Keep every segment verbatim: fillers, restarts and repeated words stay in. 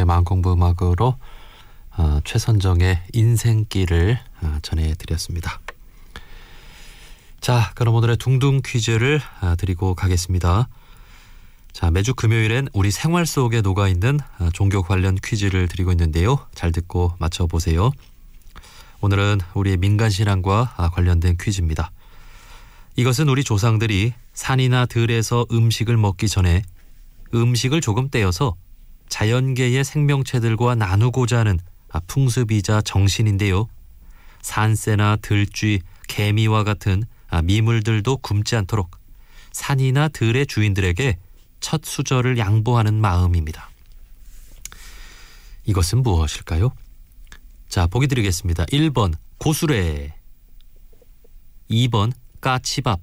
마음공부 음악으로 어, 최선정의 인생길을 어, 전해드렸습니다. 자, 그럼 오늘의 둥둥 퀴즈를 어, 드리고 가겠습니다. 자, 매주 금요일엔 우리 생활 속에 녹아있는 어, 종교 관련 퀴즈를 드리고 있는데요. 잘 듣고 맞춰보세요. 오늘은 우리의 민간신앙과 아, 관련된 퀴즈입니다. 이것은 우리 조상들이 산이나 들에서 음식을 먹기 전에 음식을 조금 떼어서 자연계의 생명체들과 나누고자 하는 풍습이자 정신인데요. 산새나 들쥐, 개미와 같은 미물들도 굶지 않도록 산이나 들의 주인들에게 첫 수저를 양보하는 마음입니다. 이것은 무엇일까요? 자, 보기 드리겠습니다. 일 번 고수레, 이 번 까치밥.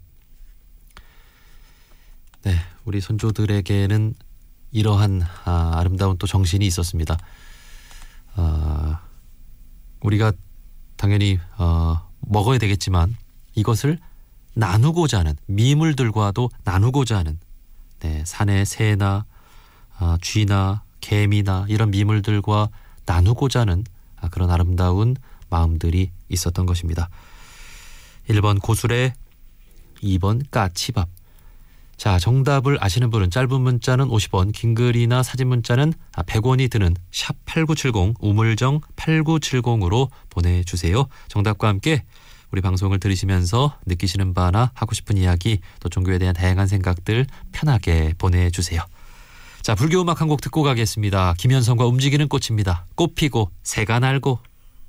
네, 우리 선조들에게는 이러한 아, 아름다운 또 정신이 있었습니다. 아, 우리가 당연히 어, 먹어야 되겠지만 이것을 나누고자 하는, 미물들과도 나누고자 하는, 네, 산의 새나 아, 쥐나 개미나 이런 미물들과 나누고자 하는 아, 그런 아름다운 마음들이 있었던 것입니다. 일 번 고수레, 이 번 까치밥. 자, 정답을 아시는 분은 짧은 문자는 오십 원, 긴 글이나 사진 문자는 백 원이 드는 샵 팔구칠공, 우물정 팔구칠공으로 보내주세요. 정답과 함께 우리 방송을 들으시면서 느끼시는 바나 하고 싶은 이야기, 또 종교에 대한 다양한 생각들 편하게 보내주세요. 자, 불교 음악 한 곡 듣고 가겠습니다. 김현성과 움직이는 꽃입니다. 꽃 피고 새가 날고.